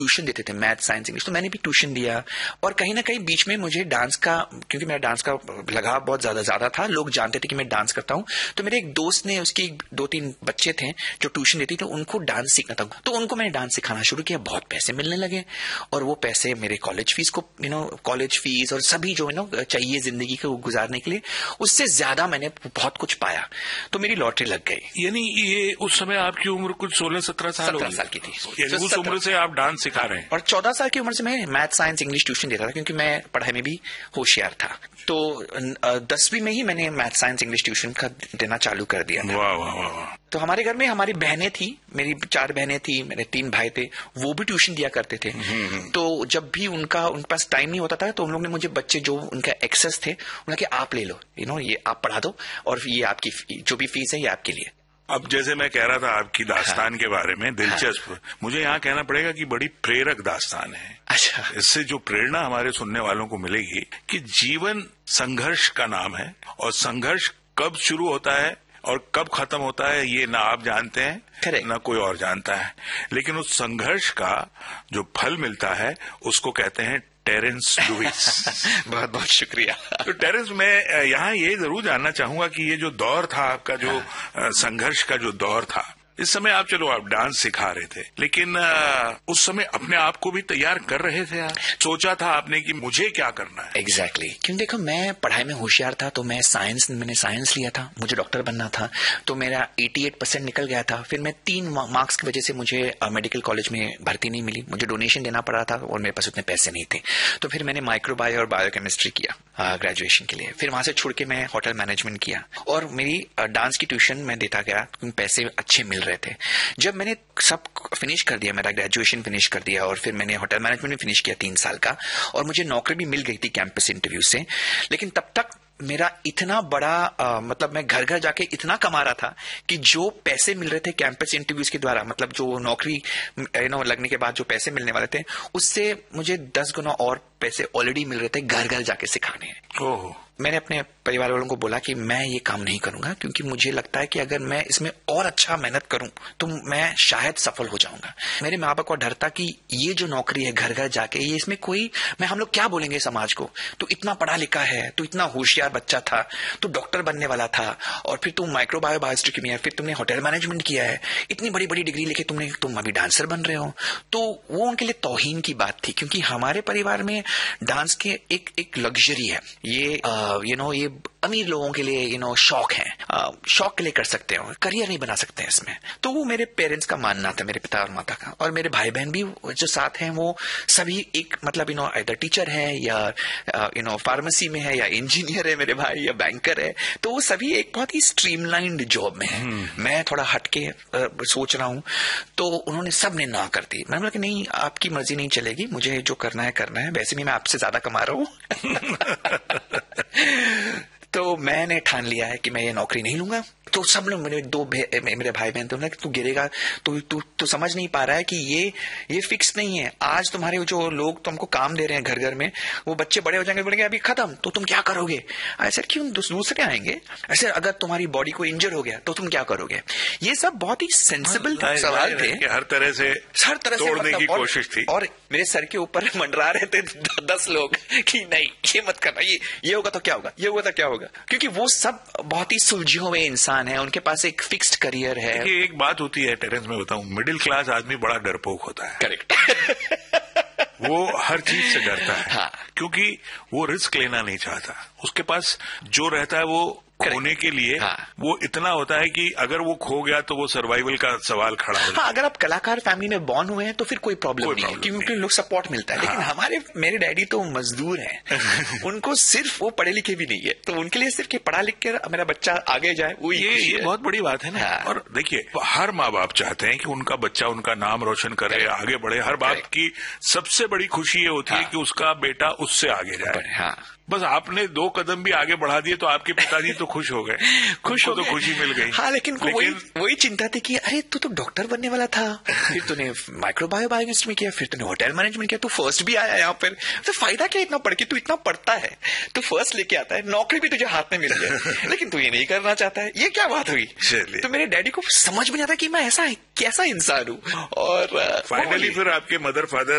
Tuition देते थे, math, science, English, तो मैंने भी ट्यूशन दिया। और कहीं ना कहीं बीच में मुझे डांस का, क्योंकि मेरा डांस का लगाव बहुत ज्यादा था, लोग जानते थे कि मैं डांस करता हूँ, तो मेरे एक दोस्त ने, उसकी 2-3 बच्चे थे जो ट्यूशन देती थी, उनको डांस सीखना था, तो उनको मैंने डांस सिखाना शुरू किया। बहुत पैसे मिलने लगे और वो पैसे मेरे कॉलेज फीस को, कॉलेज फीस और सभी जो चाहिए जिंदगी को गुजारने के लिए, उससे ज्यादा मैंने बहुत कुछ पाया, तो मेरी लॉटरी लग गई। यानी ये उस समय आपकी उम्र कुछ 16-17 साल 17 साल की थी। यानी उस उम्र से आप डांस सिखा रहे हैं। और 14 साल की उम्र से मैं मैथ, साइंस, इंग्लिश ट्यूशन देता था, क्योंकि मैं पढ़ाई में भी होशियार था। तो 10वीं में ही मैंने मैथ, साइंस, इंग्लिश ट्यूशन का देना चालू कर दिया। वाह वाह वाह। तो हमारे घर में हमारी बहनें थी, मेरी 4 बहनें थी, मेरे 3 भाई थे, वो भी ट्यूशन दिया करते थे। तो जब भी उनके पास टाइम नहीं होता था, तो उन लोगों ने मुझे, बच्चे जो उनका एक्सेस थे, उन्होंने कि आप ले लो, ये आप पढ़ा दो और ये आपकी जो भी फीस है ये आपके लिए। अब जैसे मैं कह रहा था आपकी दास्तान के बारे में, दिलचस्प, मुझे यहाँ कहना पड़ेगा कि बड़ी प्रेरक दास्तान है। अच्छा। इससे जो प्रेरणा हमारे सुनने वालों को मिलेगी कि जीवन संघर्ष का नाम है, और संघर्ष कब शुरू होता है और कब खत्म होता है ये ना आप जानते हैं, ना कोई और जानता है, लेकिन उस संघर्ष का जो फल मिलता है उसको कहते हैं टेरेंस लुइस। बहुत बहुत शुक्रिया। तो टेरेंस, मैं यहाँ ये जरूर जानना चाहूंगा कि ये जो दौर था आपका, जो संघर्ष का जो दौर था, इस समय आप, चलो आप डांस सिखा रहे थे, लेकिन उस समय अपने आप को भी तैयार कर रहे थे आप? सोचा था आपने कि मुझे क्या करना है? एग्जैक्टली। क्योंकि देखो, मैं पढ़ाई में होशियार था, तो मैंने साइंस लिया था, मुझे डॉक्टर बनना था, तो मेरा 88% निकल गया था। फिर मैं 3 मार्क्स की वजह से मुझे मेडिकल कॉलेज में भर्ती नहीं मिली, मुझे डोनेशन देना पड़ा था और मेरे पास उतने पैसे नहीं थे। तो फिर मैंने माइक्रोबायो और बायोकेमिस्ट्री किया ग्रेजुएशन के लिए। फिर वहां से छोड़ के मैं होटल मैनेजमेंट किया और मेरी डांस की ट्यूशन मैं देता गया, क्योंकि पैसे अच्छे मिल रहे थे। जब मैंने सब फिनिश कर दिया, मेरा ग्रेजुएशन फिनिश कर दिया और फिर मैंने होटल मैनेजमेंट में फिनिश किया 3 साल का, और मुझे नौकरी भी मिल गई थी कैंपस इंटरव्यू से, लेकिन तब तक मेरा इतना बड़ा मतलब मैं घर घर जाके इतना कमा रहा था कि जो पैसे मिल रहे थे कैंपस इंटरव्यूज के द्वारा, मतलब जो नौकरी लगने के बाद जो पैसे मिलने वाले थे, उससे मुझे 10 गुना और पैसे ऑलरेडी मिल रहे थे घर घर जाके सिखाने। ओह। मैंने अपने परिवार वालों को बोला कि मैं ये काम नहीं करूंगा, क्योंकि मुझे लगता है कि अगर मैं इसमें और अच्छा मेहनत करूं तो मैं शायद सफल हो जाऊंगा। मेरे माँ बाप को डर था कि ये जो नौकरी है घर घर जाके, ये इसमें कोई, हम लोग क्या बोलेंगे समाज को, तो इतना पढ़ा लिखा है, तो इतना होशियार बच्चा था, तो डॉक्टर बनने वाला था, और फिर तुम माइक्रोबायो बायोकेमिस्ट्री में, फिर तुमने होटल मैनेजमेंट किया है, इतनी बड़ी बड़ी डिग्री लेके तुम अभी डांसर बन रहे हो। तो वो उनके लिए तौहीन की बात थी, क्योंकि हमारे परिवार में डांस के एक लग्जरी है, ये ये अमीर लोगों के लिए शौक है, शौक के लिए कर सकते हो, करियर नहीं बना सकते हैं इसमें। तो वो मेरे पेरेंट्स का मानना था, मेरे पिता और माता का। और मेरे भाई बहन भी जो साथ हैं वो सभी एक मतलब इधर टीचर है या फार्मेसी में है या इंजीनियर है मेरे भाई, या बैंकर है, तो वो सभी एक बहुत ही स्ट्रीमलाइंड जॉब में है। मैं थोड़ा हटके सोच रहा हूँ, तो उन्होंने सबने ना कर दी। मैंने बोला कि नहीं, आपकी मर्जी नहीं चलेगी, मुझे जो करना है करना है, वैसे भी मैं आपसे ज्यादा कमा रहा हूँ। तो मैंने ठान लिया है कि मैं ये नौकरी नहीं लूंगा। तो सब लोग, मेरे भाई बहन, तो तू गिरेगा, तू समझ नहीं पा रहा है कि ये फिक्स नहीं है। आज तुम्हारे जो लोग तुमको काम दे रहे हैं घर घर में, वो बच्चे बड़े हो जाएंगे, बोलेंगे अभी खत्म, तो तुम क्या करोगे? ऐसे क्यों दूसरे आएंगे? ऐसे अगर तुम्हारी बॉडी को इंजर हो गया तो तुम क्या करोगे? ये सब बहुत ही सेंसिबल सवाल थे, हर तरह से तोड़ने की कोशिश थी। और मेरे सर के ऊपर मंडरा रहे थे 10 लोग कि नहीं, ये मत करना, ये होगा तो क्या होगा, ये होगा तो क्या होगा, क्योंकि वो सब बहुत ही सुलझे हुए इंसान है, उनके पास एक फिक्स्ड करियर है। एक बात होती है टेरेंस, में बताऊं, मिडिल क्लास आदमी बड़ा डरपोक होता है। करेक्ट। वो हर चीज से डरता है। हाँ। क्योंकि वो रिस्क लेना नहीं चाहता। उसके पास जो रहता है वो खोने के लिए वो इतना होता है कि अगर वो खो गया तो वो सर्वाइवल का सवाल खड़ा हो जाता है। अगर आप कलाकार फैमिली में बॉर्न हुए हैं तो फिर कोई प्रॉब्लम नहीं है, क्योंकि लोग सपोर्ट मिलता है। लेकिन मेरे डैडी तो मजदूर हैं। उनको सिर्फ वो पढ़े लिखे भी नहीं है, तो उनके लिए सिर्फ पढ़ा लिख कर मेरा बच्चा आगे जाए, वो ये बहुत बड़ी बात है ना। और देखिए, हर माँ बाप चाहते हैं कि उनका बच्चा उनका नाम रोशन करे, आगे बढ़े। हर बाप की सबसे बड़ी खुशी ये होती है कि उसका बेटा उससे आगे जाए। बस आपने 2 कदम भी आगे बढ़ा दिए तो आपके पिताजी तो खुश हो गए, खुश हो, तो खुशी मिल गई। हाँ, लेकिन वही चिंता थी कि अरे तू तो डॉक्टर बनने वाला था, फिर तूने माइक्रोबायोलॉजिस्ट में किया, फिर तूने होटल मैनेजमेंट किया, तू फर्स्ट भी आया यहाँ पर, तो फायदा क्या इतना पढ़ के? तू इतना पढ़ता है, तू फर्स्ट लेके आता है, नौकरी भी तुझे हाथ में मिल गई, लेकिन तू ये नहीं करना चाहता है। ये क्या बात हुई? तो मेरे डैडी को समझ में आता कि मैं ऐसा कैसा इंसान हूँ। और फाइनली फिर आपके मदर फादर